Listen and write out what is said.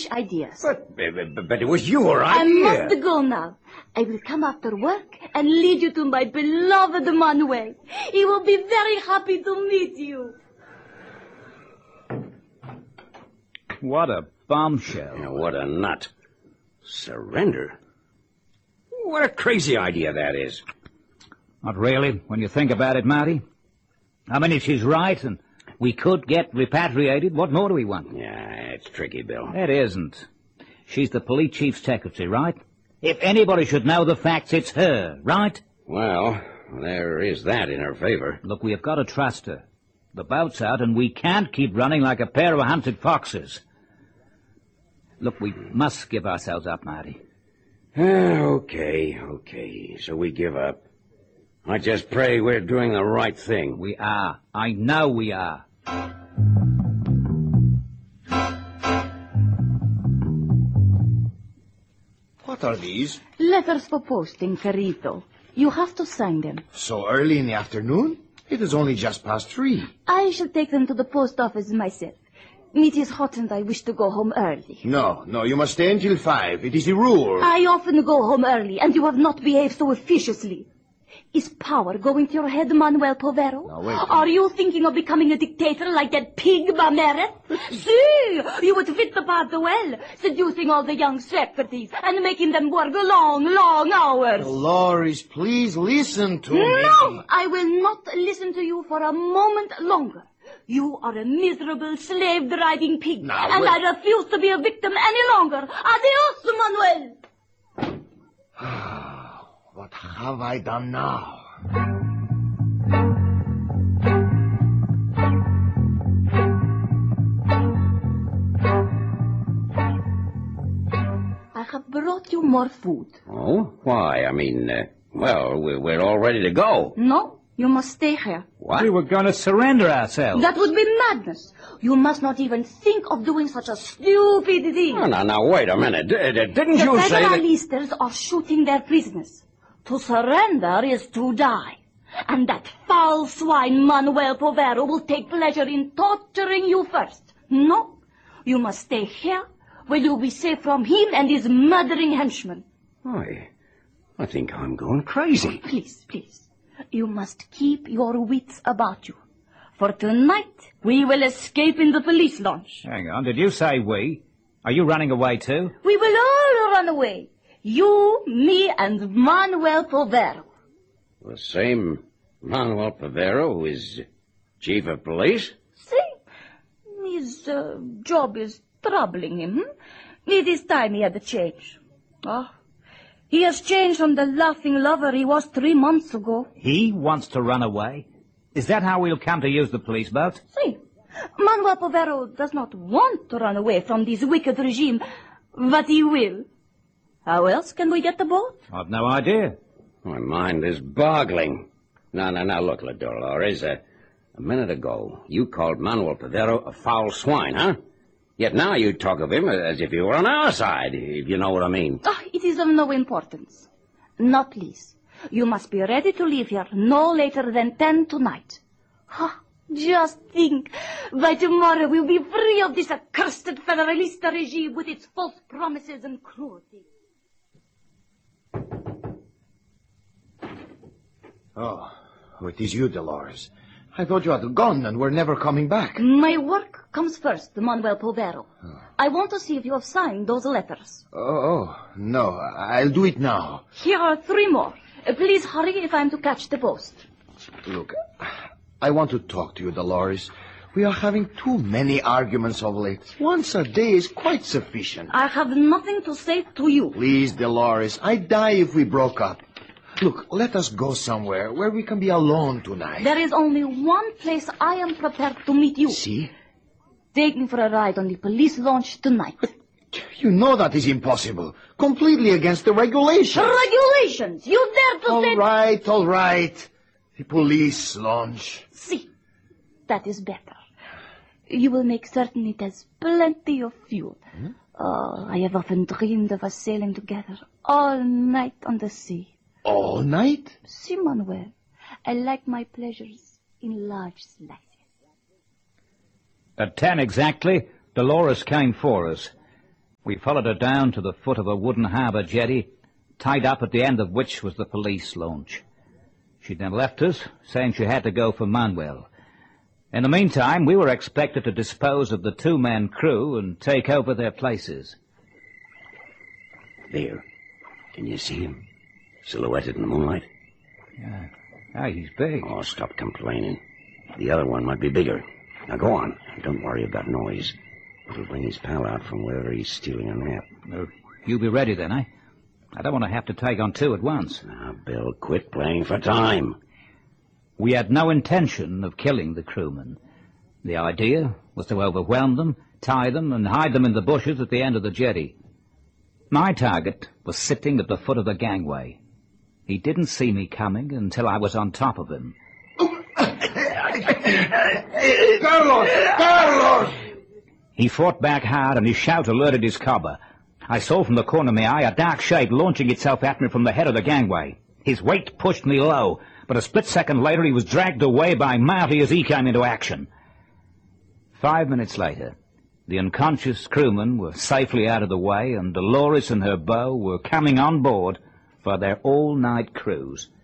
foolish ideas. But it was your I idea. must go now. I will come after work and lead you to my beloved Manuel. He will be very happy to meet you. What a bombshell. Yeah, what a nut. Surrender? What a crazy idea that is. Not really, when you think about it, Marty. I mean, if she's right and we could get repatriated, what more do we want? Yeah, it's tricky, Bill. It isn't. She's the police chief's secretary, right? If anybody should know the facts, it's her, right? Well, there is that in her favor. Look, we have got to trust her. The boat's out, and we can't keep running like a pair of hunted foxes. Look, we must give ourselves up, Marty. Okay. So we give up. I just pray we're doing the right thing. We are. I know we are. What are these? Letters for posting, Carito. You have to sign them. So early in the afternoon? It is only just past 3. I shall take them to the post office myself. It is hot and I wish to go home early. No, you must stay until 5. It is the rule. I often go home early, and you have not behaved so officiously. Is power going to your head, Manuel Povero? Now, wait. Are you thinking of becoming a dictator like that pig Bamerez? See, you would fit the part well, seducing all the young secretaries and making them work long hours. Dolores, please listen to me. No, I will not listen to you for a moment longer. You are a miserable slave-driving pig, Now, and wait. I refuse to be a victim any longer. Adios, Manuel. What have I done now? I have brought you more food. Oh? Why? I mean, we're all ready to go. No, you must stay here. What? We were going to surrender ourselves. That would be madness. You must not even think of doing such a stupid thing. Oh, now, wait a minute. Didn't The you say that... Federalistas are shooting their prisoners. To surrender is to die. And that foul swine Manuel Povero will take pleasure in torturing you first. No, you must stay here where you'll be safe from him and his murdering henchmen. I think I'm going crazy. Please. You must keep your wits about you. For tonight, we will escape in the police launch. Hang on, did you say we? Are you running away too? We will all run away. You, me, and Manuel Povero. The same Manuel Povero who is chief of police? See? His job is troubling him. It is time he had a change. Oh, he has changed from the laughing lover he was 3 months ago. He wants to run away? Is that how we'll come to use the police boat? See, Manuel Povero does not want to run away from this wicked regime, but he will. How else can we get the boat? I've no idea. My mind is boggling. Now, look, Dolores, a minute ago, you called Manuel Povero a foul swine, huh? Yet now you talk of him as if he were on our side, if you know what I mean. Oh, it is of no importance. Not least. You must be ready to leave here no later than 10 tonight. Just think, by tomorrow we'll be free of this accursed Federalista regime with its false promises and cruelty. Oh, it is you, Dolores. I thought you had gone and were never coming back. My work comes first, Manuel Povero. I want to see if you have signed those letters. No, I'll do it now. Here are 3 more. Please hurry if I'm to catch the post. Look, I want to talk to you, Dolores. We are having too many arguments of late. Once a day is quite sufficient. I have nothing to say to you. Please, Dolores, I'd die if we broke up. Look, let us go somewhere where we can be alone tonight. There is only one place I am prepared to meet you. See? Take me for a ride on the police launch tonight. But you know that is impossible. Completely against the regulations. Regulations! You dare to say... All right. The police launch. See, that is better. You will make certain it has plenty of fuel. Oh, I have often dreamed of us sailing together all night on the sea. All night? See, Manuel, I like my pleasures in large slices. At 10 exactly, Dolores came for us. We followed her down to the foot of a wooden harbour jetty, tied up at the end of which was the police launch. She then left us, saying she had to go for Manuel. In the meantime, we were expected to dispose of the two-man crew and take over their places. There. Can you see him? Silhouetted in the moonlight? Yeah. Ah, he's big. Oh, stop complaining. The other one might be bigger. Now go on. Don't worry about noise. It'll bring his pal out from wherever he's stealing a nap. You be ready then, eh? I don't want to have to take on two at once. Now, Bill, quit playing for time. We had no intention of killing the crewmen. The idea was to overwhelm them, tie them, and hide them in the bushes at the end of the jetty. My target was sitting at the foot of the gangway. He didn't see me coming until I was on top of him. Carlos! Carlos! He fought back hard, and his shout alerted his cobber. I saw from the corner of my eye a dark shape launching itself at me from the head of the gangway. His weight pushed me low, but a split second later he was dragged away by Marty as he came into action. 5 minutes later, the unconscious crewmen were safely out of the way, and Dolores and her beau were coming on board for their all-night cruise.